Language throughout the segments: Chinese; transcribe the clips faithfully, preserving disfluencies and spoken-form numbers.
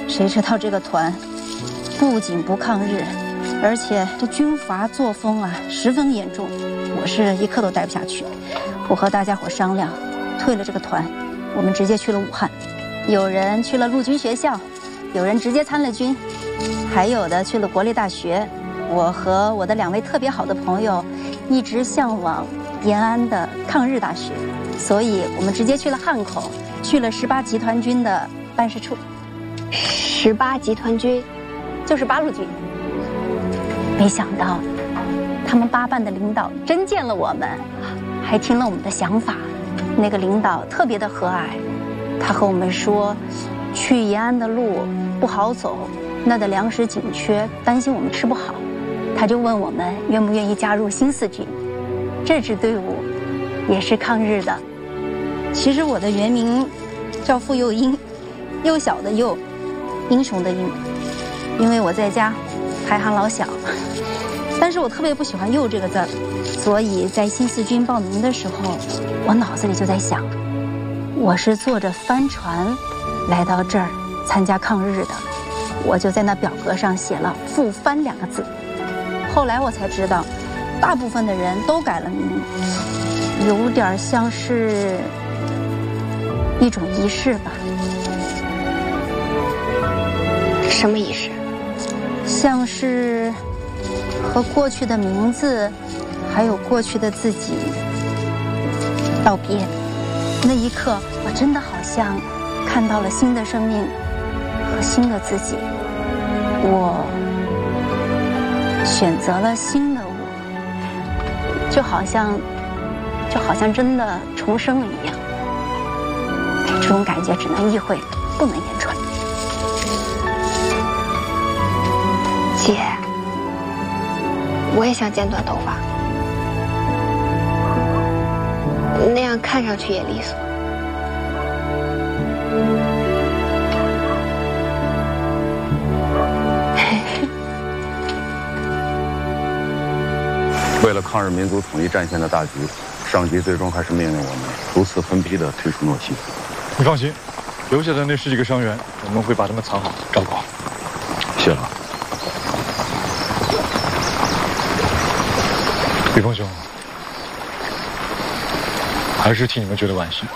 谁知道这个团不仅不抗日，而且这军阀作风啊十分严重，我是一刻都待不下去。我和大家伙商量，退了这个团，我们直接去了武汉。有人去了陆军学校，有人直接参了军，还有的去了国立大学。我和我的两位特别好的朋友一直向往延安的抗日大学，所以我们直接去了汉口，去了十八集团军的办事处。 十八集团军就是八路军。没想到他们八办的领导真见了我们，还听了我们的想法。那个领导特别的和蔼，他和我们说去延安的路不好走，那的粮食紧缺，担心我们吃不好，他就问我们愿不愿意加入新四军。这支队伍也是抗日的。其实我的原名叫傅幼英，幼小的幼，英雄的英，因为我在家排行老小，但是我特别不喜欢幼这个字儿，所以在新四军报名的时候，我脑子里就在想，我是坐着帆船来到这儿参加抗日的，我就在那表格上写了赴番两个字。后来我才知道，大部分的人都改了名，有点像是一种仪式吧。 什么仪式？ 像是和过去的名字还有过去的自己道别。那一刻我真的好像看到了新的生命和新的自己，我选择了新的我，就好像就好像真的重生了一样。这种感觉只能意会，不能言传。 姐，我也想剪短头发，那样看上去也利索。 为了抗日民族统一战线的大局，上级最终还是命令我们如此分批地退出诺西。 你放心，留下的那十几个伤员，我们会把他们藏好，照顾好。 谢了。 李峰兄，还是替你们觉得惋惜。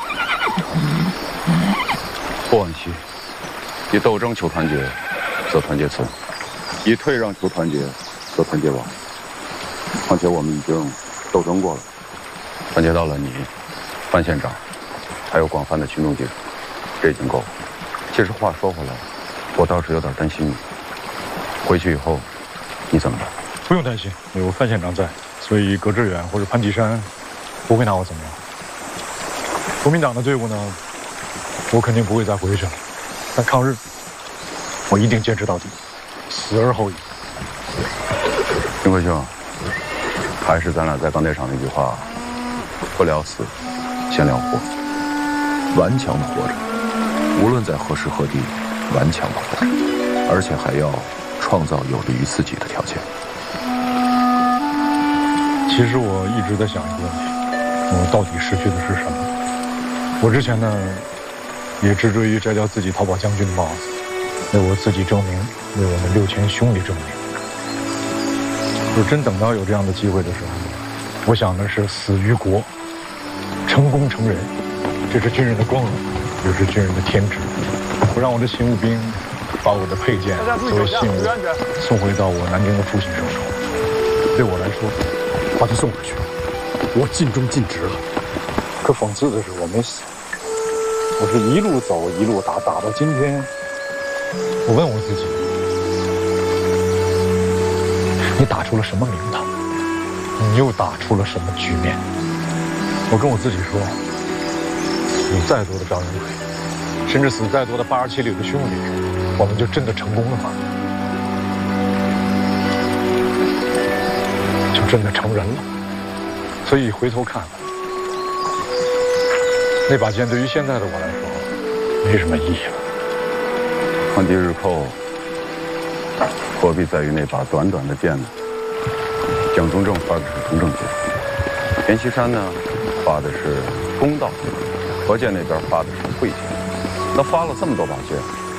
不惋惜，以斗争求团结，则团结存；以退让求团结，则团结亡。况且我们已经斗争过了，团结到了你、范县长，还有广泛的群众基础，这已经够了。其实话说回来，我倒是有点担心你。回去以后，你怎么办？ 不用担心，有范县长在。所以葛志远或者潘继山不会拿我怎么样。国民党的队伍呢，我肯定不会再回去了。但抗日，我一定坚持到底，死而后已。 金贵兄，还是咱俩在钢铁厂那句话：不聊死，先聊活。 顽强的活着，无论在何时何地，顽强的活着，而且还要创造有利于自己的条件。 其实我一直在想一个问题，我到底失去的是什么？我之前呢，也执着于摘掉自己逃跑将军的帽子，为我自己证明，为我们六千兄弟证明。就真等到有这样的机会的时候，我想的是死于国，成功成人，这是军人的光荣，也是军人的天职。我让我的勤务兵把我的佩剑作为信物送回到我南京的父亲手中。对我来说，把他送回去，我尽忠尽职了。可讽刺的是，我没死，我是一路走，一路打，打到今天。我问我自己，你打出了什么名堂？你又打出了什么局面？我跟我自己说，死再多的张云奎，甚至死再多的八十七旅的兄弟，我们就真的成功了吗？就真的成人了？所以回头看，那把剑对于现在的我来说，没什么意义了。 抗击日寇，何必在于那把短短的剑呢？蒋中正发的是中正剑，阎锡山呢发的是公道剑，何键那边发的是慧剑。那发了这么多把剑，